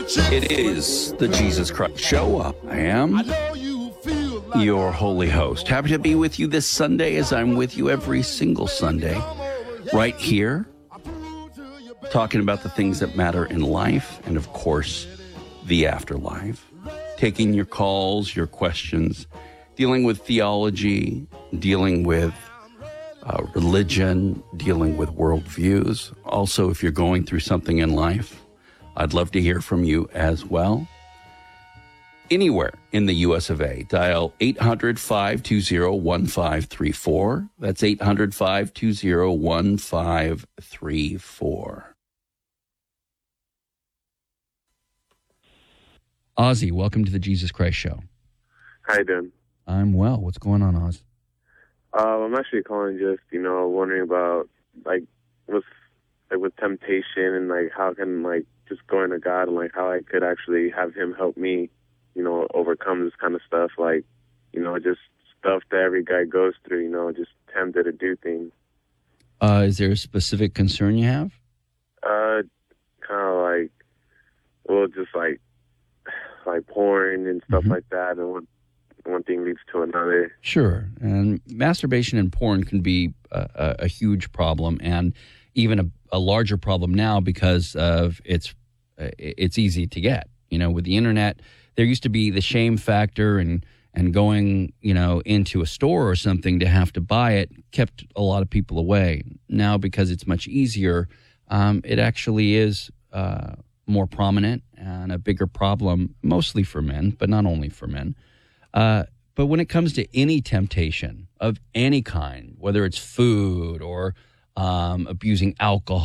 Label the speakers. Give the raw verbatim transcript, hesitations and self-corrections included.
Speaker 1: It is the Jesus Christ Show. I am your holy host. Happy to be with you this Sunday, as I'm with you every single Sunday, right here, talking about the things that matter in life and, of course, the afterlife. Taking your calls, your questions, dealing with theology, dealing with uh, religion, dealing with worldviews. Also, if you're going through something in life, I'd love to hear from you as well. Anywhere in the U S of A, dial eight hundred, five two zero, one five three four. That's eight hundred, five two zero, one five three four. Ozzy, welcome to the Jesus Christ Show.
Speaker 2: How you doing?
Speaker 1: I'm well. What's going on, Oz?
Speaker 2: Uh, I'm actually calling just, you know, wondering about, like, with, like, with temptation and, like, how can, like, just going to God and, like, how I could actually have him help me, you know, overcome this kind of stuff, like, you know, just stuff that every guy goes through, you know, just tempted to do things.
Speaker 1: Uh, is there a specific concern you have?
Speaker 2: Uh, kind of like, well, just like, like porn and stuff mm-hmm. like that, and one, one thing leads to another.
Speaker 1: Sure, and masturbation and porn can be a, a, a huge problem, and even a, a larger problem now because of it's it's easy to get. You know, with the internet, there used to be the shame factor, and and going, you know, into a store or something to have to buy it kept a lot of people away. Now, because it's much easier, um, it actually is uh, more prominent and a bigger problem, mostly for men, but not only for men. Uh, but when it comes to any temptation of any kind, whether it's food or um, abusing alcohol,